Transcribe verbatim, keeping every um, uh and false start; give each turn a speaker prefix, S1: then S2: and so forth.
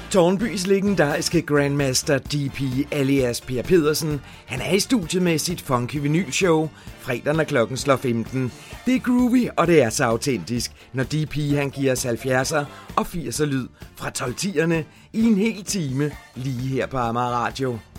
S1: Tårnbys legendariske Grandmaster D P alias Per Pedersen, han er i studiet med sit funky vinylshow, fredag når klokken slår femten. Det er groovy, og det er så autentisk, når D P han giver os halvfjerdser og firser lyd fra tolv tierne i en hel time lige her på Amager Radio.